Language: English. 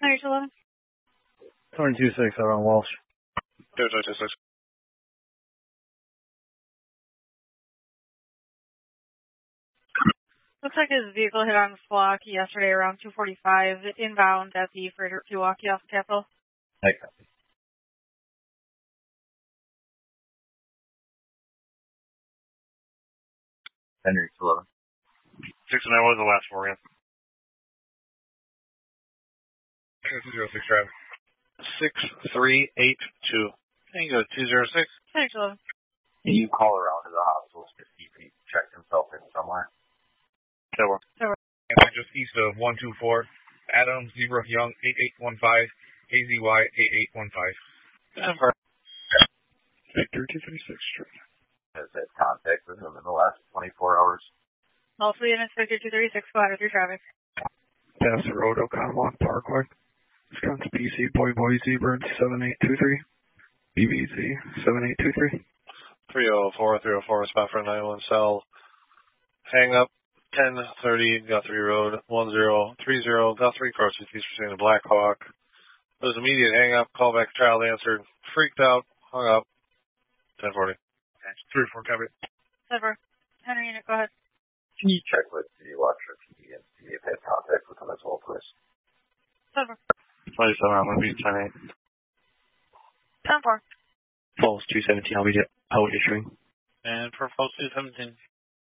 911. 22-6 around Walsh. 22-6. Looks like his vehicle hit on Flock yesterday around 2:45 inbound at the freighter to Walkie off Capitol. Okay. Henry 11. 6 and 9, what was the last four again? 206 traffic. 6382. There you go, 206. 911. Can you call around to the hospital to see if he checked himself in somewhere? That works. And then just east of 124, Adam Zebra Young 8815, AZY 8815. Denver. Victor 236. Has had contact with him in the last 24 hours? Mostly in Victor 236, go ahead with your traffic. Pass the road, Oconomowoc Parkway. Wisconsin PC, Boy Zebra 7823. BBZ 7823. 304, spot for 91 cell. Hang up, 1030 Guthrie Road, 1030 Guthrie, crossing east pursuing the Black Hawk. There was immediate hang up, call back, child answered, freaked out, hung up, 1040. 3-4, copy. Denver. Henry unit, go ahead. Can you check with the electric TV and see if they had contact with him as well, please? Denver. 27, I'm going to be 10-8. 10-4. Falls 217, I'll be issuing. And for Falls 217.